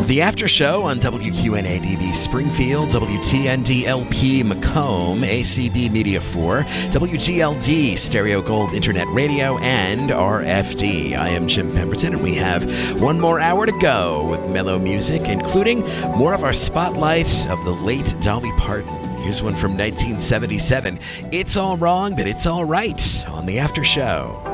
The After Show on WQNADB Springfield, WTNDLP Macomb, ACB Media 4, WGLD Stereo Gold Internet Radio, and RFD. I am Jim Pemberton, and we have one more hour to go with mellow music, including more of our spotlight of the late Dolly Parton. Here's one from 1977. It's all wrong, but it's all right on The After Show.